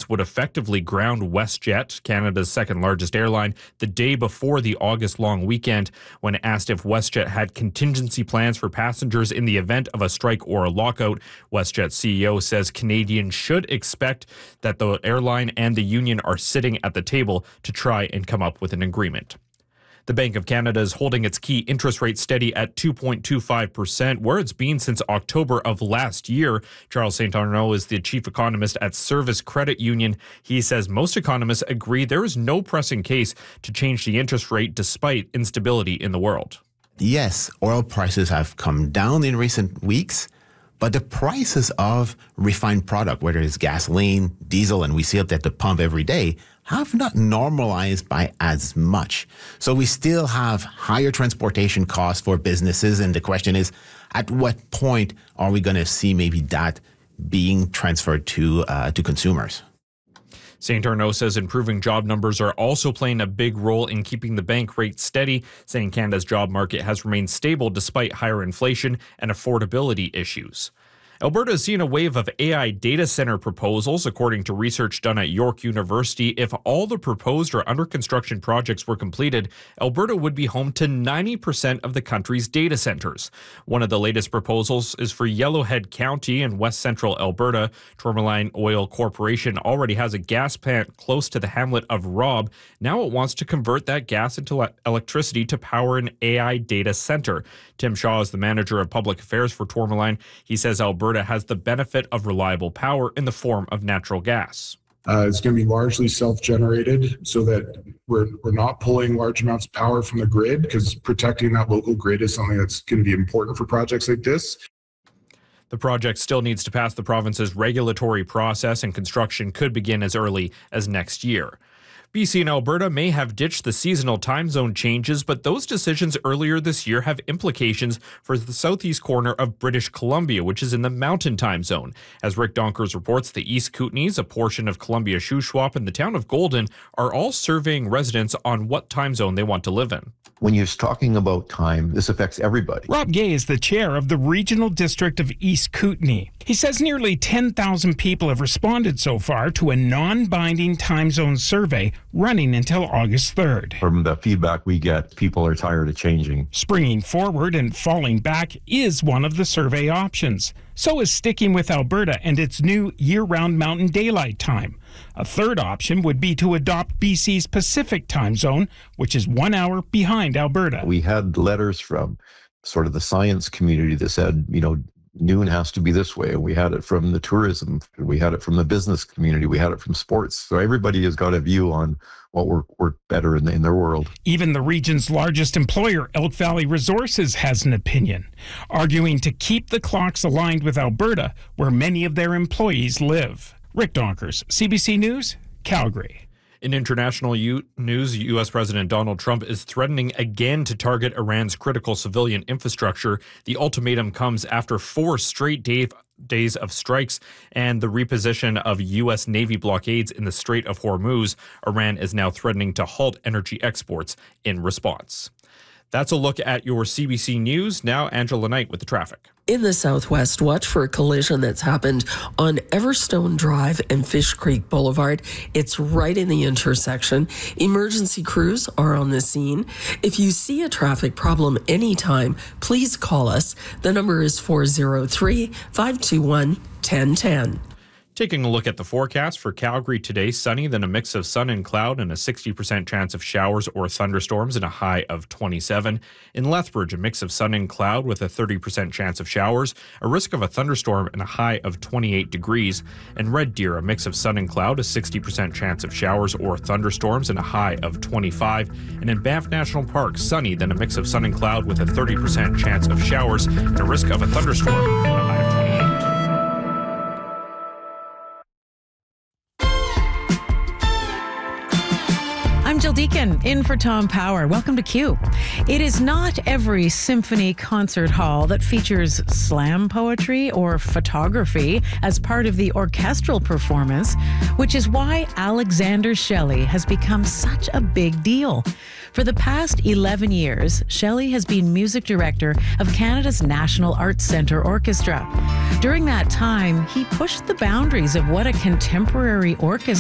would effectively ground WestJet, Canada's second largest airline, the day before the August-long weekend. When asked if WestJet had contingency plans for passengers in the event of a strike or a lockout, WestJet CEO says Canadians should expect that the airline and the union are sitting at the table to try and come up with an agreement. The Bank of Canada is holding its key interest rate steady at 2.25%, where it's been since October of last year. Charles St. Arnaud is the chief economist at Service Credit Union. He says most economists agree there is no pressing case to change the interest rate despite instability in the world. Yes, oil prices have come down in recent weeks, but the prices of refined product, whether it's gasoline, diesel, and we see it at the pump every day, have not normalized by as much. So we still have higher transportation costs for businesses. And the question is, at what point are we going to see maybe that being transferred to consumers? St. Arnaud says improving job numbers are also playing a big role in keeping the bank rate steady, saying Canada's job market has remained stable despite higher inflation and affordability issues. Alberta has seen a wave of AI data center proposals, according to research done at York University. If all the proposed or under construction projects were completed, Alberta would be home to 90% of the country's data centers. One of the latest proposals is for Yellowhead County in west central Alberta. Tourmaline Oil Corporation already has a gas plant close to the hamlet of Robb. Now it wants to convert that gas into electricity to power an AI data center. Tim Shaw is the manager of public affairs for Tourmaline. He says Alberta has the benefit of reliable power in the form of natural gas. It's going to be largely self-generated so that we're not pulling large amounts of power from the grid, because protecting that local grid is something that's going to be important for projects like this. The project still needs to pass the province's regulatory process, and construction could begin as early as next year. BC and Alberta may have ditched the seasonal time zone changes, but those decisions earlier this year have implications for the southeast corner of British Columbia, which is in the Mountain Time Zone. As Rick Donkers reports, the East Kootenays, a portion of Columbia-Shuswap, and the town of Golden are all surveying residents on what time zone they want to live in. When you're talking about time, this affects everybody. Rob Gay is the chair of the Regional District of East Kootenay. He says nearly 10,000 people have responded so far to a non-binding time zone survey running until August 3rd. From the feedback we get, people are tired of changing. Springing forward and falling back is one of the survey options. So is sticking with Alberta and its new year-round Mountain Daylight Time. A third option would be to adopt BC's Pacific Time Zone, which is 1 hour behind Alberta. We had letters from sort of the science community that said, noon has to be this way. We had it from the tourism. We had it from the business community. We had it from sports. So everybody has got a view on what worked better in their world. Even the region's largest employer, Elk Valley Resources, has an opinion, arguing to keep the clocks aligned with Alberta, where many of their employees live. Rick Donkers, CBC News, Calgary. In international news, U.S. President Donald Trump is threatening again to target Iran's critical civilian infrastructure. The ultimatum comes after 4 straight days of strikes and the reposition of U.S. Navy blockades in the Strait of Hormuz. Iran is now threatening to halt energy exports in response. That's a look at your CBC News. Now, Angela Knight with the traffic. In the southwest, watch for a collision that's happened on Everstone Drive and Fish Creek Boulevard. It's right in the intersection. Emergency crews are on the scene. If you see a traffic problem anytime, please call us. The number is 403-521-1010. Taking a look at the forecast for Calgary today, sunny, then a mix of sun and cloud and a 60% chance of showers or thunderstorms and a high of 27. In Lethbridge, a mix of sun and cloud with a 30% chance of showers, a risk of a thunderstorm and a high of 28 degrees. In Red Deer, a mix of sun and cloud, a 60% chance of showers or thunderstorms and a high of 25. And in Banff National Park, sunny, then a mix of sun and cloud with a 30% chance of showers and a risk of a thunderstorm and a high of 28. I'm Jill Deacon, in for Tom Power. Welcome to Q. It is not every symphony concert hall that features slam poetry or photography as part of the orchestral performance, which is why Alexander Shelley has become such a big deal. For the past 11 years, Shelley has been music director of Canada's National Arts Centre Orchestra. During that time, he pushed the boundaries of what a contemporary orchestra